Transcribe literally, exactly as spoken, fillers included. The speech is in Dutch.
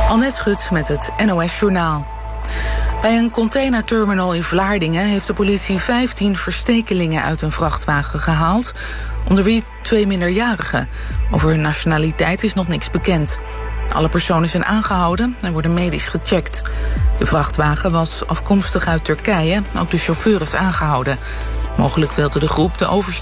Annette Schut met het N O S-journaal. Bij een containerterminal in Vlaardingen heeft de politie vijftien verstekelingen uit een vrachtwagen gehaald, onder wie twee minderjarigen. Over hun nationaliteit is nog niks bekend. Alle personen zijn aangehouden en worden medisch gecheckt. De vrachtwagen was afkomstig uit Turkije, ook de chauffeur is aangehouden. Mogelijk wilde de groep de oversteek